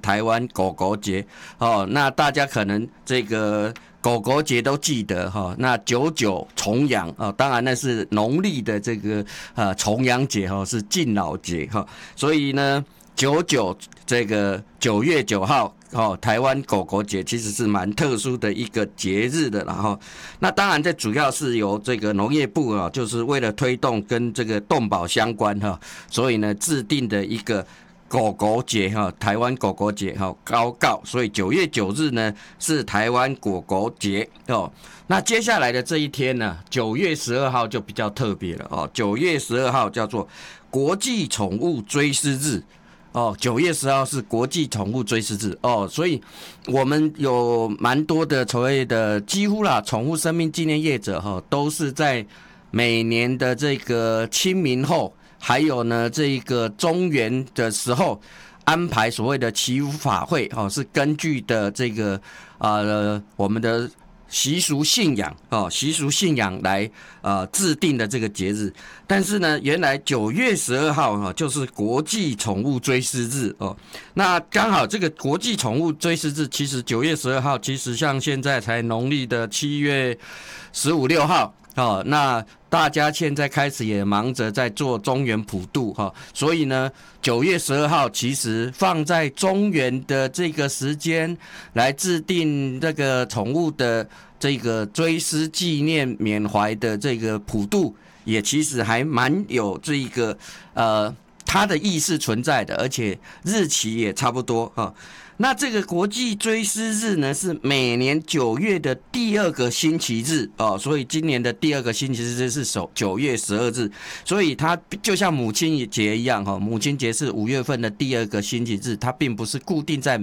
台湾狗狗节哦。那大家可能这个狗狗节都记得哈，那99重阳啊，当然那是农历的这个重阳节哈，是敬老节哈，所以呢99这个9月9号哦，台湾狗狗节其实是蛮特殊的一个节日的，然后那当然这主要是由这个农业部啊，就是为了推动跟这个动保相关哈，所以呢制定的一个狗狗节哈，台湾狗狗节哈高告，所以9月9日呢是台湾狗狗节哦。那接下来的这一天呢，9月12号就比较特别了哦。9月12号叫做国际宠物追思日哦，9月10号是国际宠物追思日哦，所以我们有蛮多的所谓的几乎啦，宠物生命纪念业者哈，都是在每年的这个清明后。还有呢，这个中元的时候安排所谓的祈福法会，哦，是根据的这个我们的习俗信仰来制定的这个节日。但是呢，原来9月12号就是国际宠物追思日哦。那刚好这个国际宠物追思日，其实9月12号，其实像现在才农历的7月15、16号。哦，那大家现在开始也忙着在做中元普渡哈，所以呢，9月12号其实放在中元的这个时间来制定这个宠物的这个追思纪念缅怀的这个普渡，也其实还蛮有这个它的意识存在的，而且日期也差不多哈。那这个国际追思日呢，是每年9月的第2个星期日哦，所以今年的第2个星期日是9月12日，所以它就像母亲节一样哈，母亲节是5月份的第2个星期日，它并不是固定在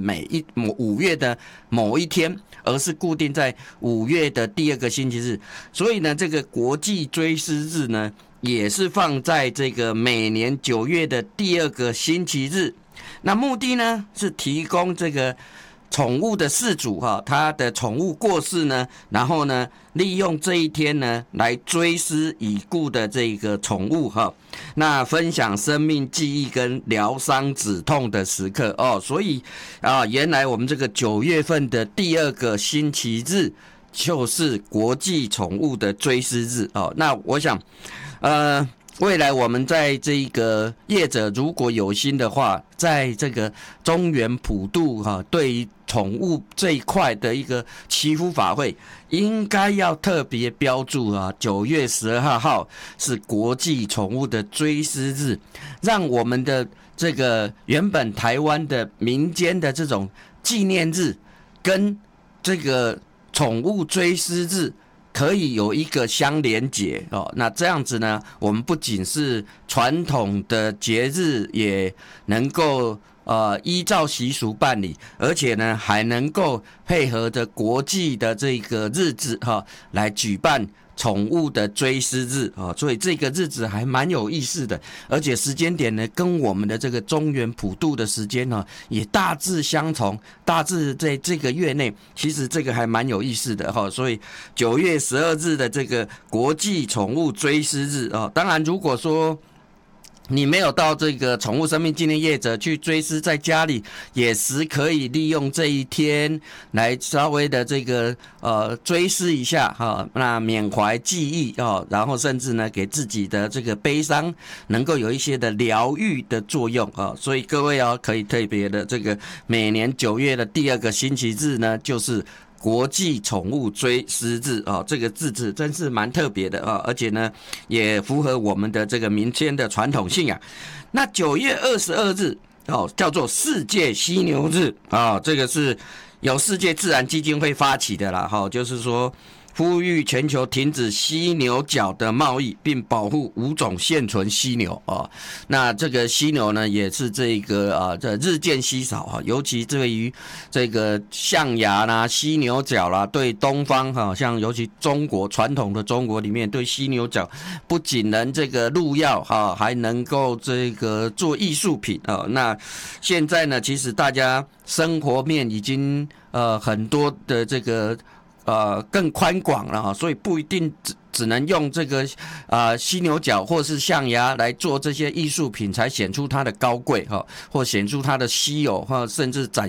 5月的某一天，而是固定在5月的第2个星期日，所以呢，这个国际追思日呢，也是放在这个每年9月的第2个星期日。那目的呢是提供这个宠物的饲主哈，他的宠物过世呢，然后呢利用这一天呢来追思已故的这个宠物哈，那分享生命记忆跟疗伤止痛的时刻哦，所以原来我们这个9月份的第2个星期日就是国际宠物的追思日哦。那我想未来我们在这个业者如果有心的话，在这个中元普渡对于宠物这一块的一个祈福法会，应该要特别标注9月12号是国际宠物的追思日，让我们的这个原本台湾的民间的这种纪念日跟这个宠物追思日可以有一个相连结哦，那这样子呢，我们不仅是传统的节日，也能够依照习俗办理，而且呢，还能够配合着国际的这个日子来举办宠物的追思日啊，所以这个日子还蛮有意思的，而且时间点呢，跟我们的这个中元普渡的时间呢，也大致相同，大致在这个月内，其实这个还蛮有意思的哈。所以9月12日的这个国际宠物追思日啊，当然如果说你没有到这个宠物生命纪念业者去追思，在家里也是可以利用这一天来稍微的这个追思一下哈，那缅怀记忆哦，然后甚至呢给自己的这个悲伤能够有一些的疗愈的作用啊，所以各位可以特别的这个每年9月的第2个星期日呢，就是国际宠物追思日啊，这个日子真是蛮特别的啊，而且呢也符合我们的这个民间的传统信仰。那9月22日叫做世界犀牛日啊，这个是由世界自然基金会发起的啦，就是说呼吁全球停止犀牛角的贸易，并保护5种现存犀牛啊。那这个犀牛呢，也是这个这日渐稀少啊，尤其对于这个象牙啦、犀牛角啦，对东方像尤其中国传统的中国里面，对犀牛角不仅能这个入药还能够这个做艺术品啊。那现在呢，其实大家生活面已经很多的这个更宽广了所以不一定只能用这个犀牛角或是象牙来做这些艺术品才显出它的高贵或显出它的稀有甚至展